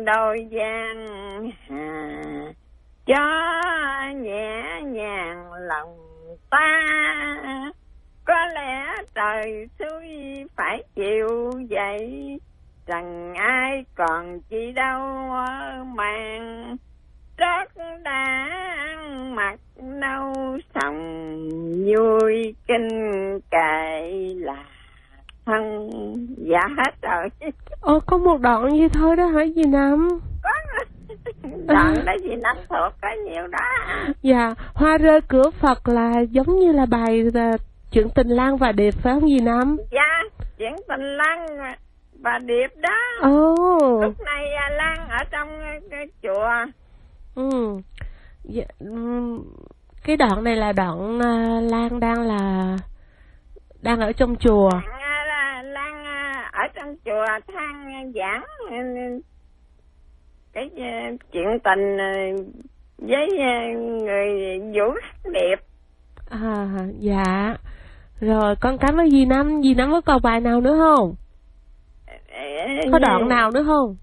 đôi giang hà cho nhẹ nhàng lòng ta, có lẽ trời suối phải chịu vậy, rằng ai còn chi đâu màng, rất đã mặt nâu sòng vui kinh kệ là thân. Dạ hết rồi. Có một đoạn như thôi đó hả dì Năm? Có đoạn đó dì Năm thuộc có nhiều đó. Dạ, Hoa rơi cửa Phật là giống như là bài chuyện tình Lan và Điệp phải không dì Năm? Dạ, chuyện tình Lan và Điệp đó. Lúc này Lan ở trong cái chùa. Dạ, cái đoạn này là đoạn Lan đang ở trong chùa. Lan ở trong chùa than giảng cái chuyện tình với người Vũ Điệp. Dạ. Rồi con cảm ơn dì Năm. Dì Năm có còn bài nào nữa không? Có đoạn nào nữa không?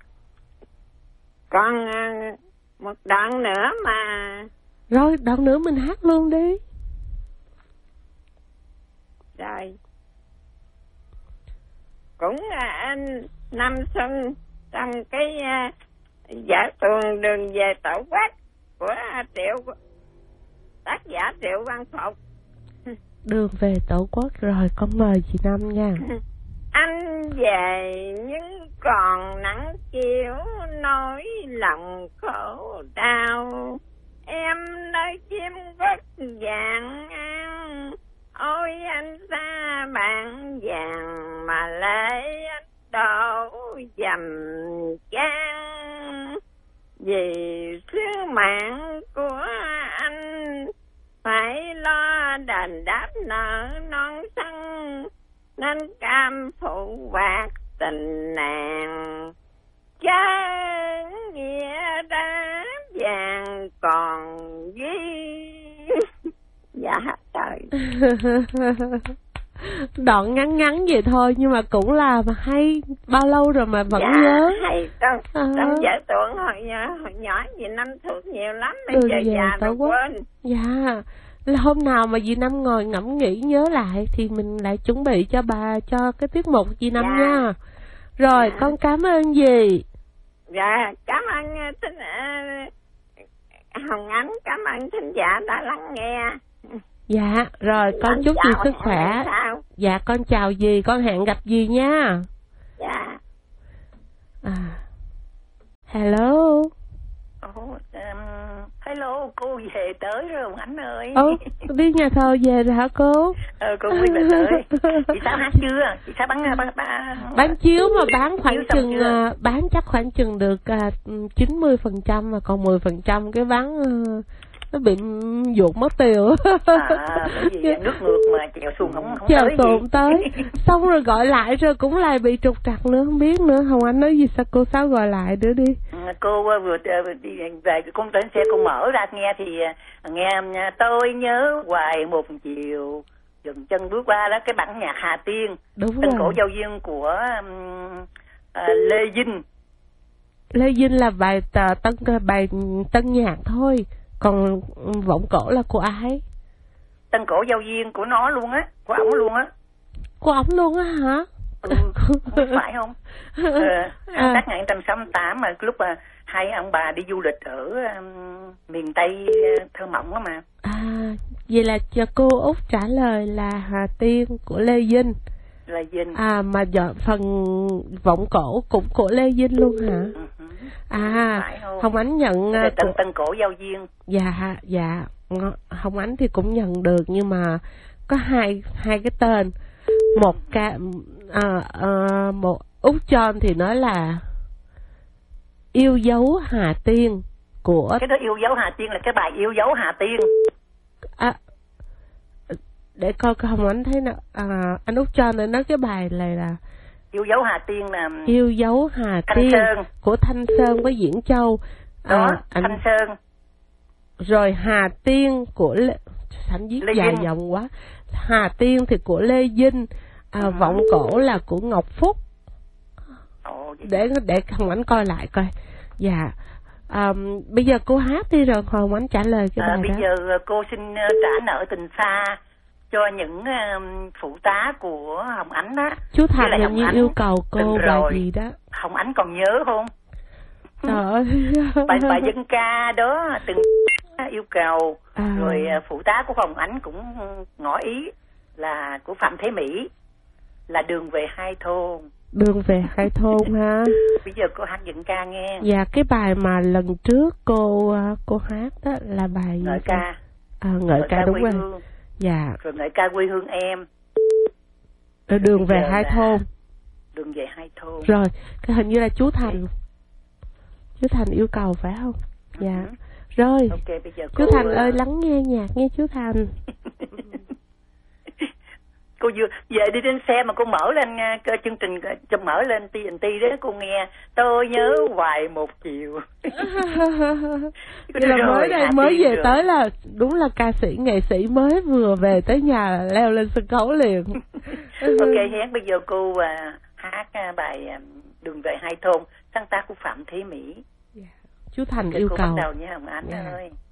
Còn một đoạn nữa mà. Rồi đoạn nữa mình hát luôn đi. Rồi. Cũng anh Năm Xuân trong cái giả tuồng đường về tổ quốc của tác giả Triệu Văn Phục. Đường về tổ quốc. Rồi con mời chị Năm nha. Anh về nhưng còn nắng chiều, nỗi lòng khổ đau, em nơi chim gót vàng ăn, ôi anh xa bạn vàng mà lệ anh đổ dầm chan, vì sứ mạng của anh phải lo đền đáp nợ non sông, nên cam phụ bạc tình nàng, chân nghĩa đá vàng còn ghi. Dạ trời. Đoạn ngắn vậy thôi nhưng mà cũng là hay, bao lâu rồi mà vẫn nhớ. Hay trong vở tuồng hồi nhỏ dì Năm thuộc nhiều lắm, bây giờ già rồi quên. Dạ, hôm nào mà dì Năm ngồi ngẫm nghĩ nhớ lại thì mình lại chuẩn bị cho bà cho cái tiết mục dì Năm nha. Rồi con cảm ơn dì. Dạ, cảm ơn Hồng Ánh, cảm ơn thính giả đã lắng nghe. Dạ, rồi con chúc dì sức khỏe. Dạ, con chào dì, con hẹn gặp dì nha. Dạ. Hello. Hello, cô về tới rồi Hồng Ánh ơi. Đi nhà thờ về rồi hả cô? Cô mới về tới. Chị sao hát chưa? Chị sao bán chiếu mà bán khoảng chừng bán chắc khoảng chừng được 90% mà còn 10% cái bán nó bị ruột mất tiêu. Bởi vì nước ngược mà chèo xuồng không tới. Xong rồi gọi lại rồi cũng lại bị trục trặc nữa, không biết nữa. Hồng Anh nói gì sao cô Sáu gọi lại nữa đi. Cô vừa đi về con trên xe cô mở ra nghe thì nghe tôi nhớ hoài một chiều dừng chân bước qua đó, cái bản nhạc Hà Tiên. Đúng Tân rồi. cổ giao duyên của Lê Vinh. Lê Vinh là bài tân nhạc thôi. Còn vọng cổ là của ai? Tân cổ giao duyên của nó luôn á, của ổng luôn á. Của ổng luôn á hả? Không phải không? Tác ngày 1968 mà lúc mà hai ông bà đi du lịch ở miền Tây thơ mộng á mà. Vậy là cho cô Út trả lời là Hà Tiên của Lê Vinh. Lê Vinh. Mà phần vọng cổ cũng của Lê Vinh luôn hả? Hồng Ánh nhận tân cổ giao duyên. Dạ Hồng Ánh thì cũng nhận được, nhưng mà có hai cái tên. Một một Út John thì nói là Yêu dấu Hà Tiên của. Cái đó Yêu dấu Hà Tiên là cái bài Yêu dấu Hà Tiên. Để coi Hồng Ánh thấy nào. Anh Út John nói cái bài này là Yêu dấu Hà Tiên là Yêu dấu Hà Tiên Sơn. của Thanh Sơn với Diễn Châu. Thanh Sơn. Rồi Hà Tiên của Sảnh viết dài dòng quá. Hà Tiên thì của Lê Vinh. Vọng cổ là của Ngọc Phúc. Ồ, để Hồng Ánh coi lại coi. Dạ. Bây giờ cô hát đi rồi Hồng Ánh trả lời cái bài bây đó. Bây giờ cô xin trả nợ tình xa cho những phụ tá của Hồng Ánh đó. Chú Thành hình như yêu cầu cô bài gì đó. Hồng Ánh còn nhớ không? Trời ơi. Bài dân ca đó từng yêu cầu. Rồi phụ tá của Hồng Ánh cũng ngỏ ý là của Phạm Thế Mỹ là Đường về hai thôn. Đường về hai thôn ha. Bây giờ cô hát dân ca nghe. Dạ, cái bài mà lần trước cô hát đó là bài ngợi ca. Ngợi ca đúng rồi. Dạ. Rồi ngợi ca quê hương em. Rồi đường về hai thôn. Đường về hai thôn. Rồi, cái hình như là chú Thành. Chú Thành yêu cầu phải không? Dạ. Rồi. Okay, bây giờ chú Thành ơi, lắng nghe nhạc nghe chú Thành. Cô vừa về đi trên xe mà cô mở lên chương trình, mở lên TNT đó cô nghe Tôi nhớ hoài một chiều. Vậy là mới đây, mới về rồi. Tới là đúng là ca sĩ nghệ sĩ mới vừa về tới nhà là leo lên sân khấu liền. Ok, hén bây giờ cô hát bài Đường về hai thôn, sáng tác của Phạm Thế Mỹ. Chú Thành yêu cầu. Cô bắt đầu nha Hồng Ánh ơi.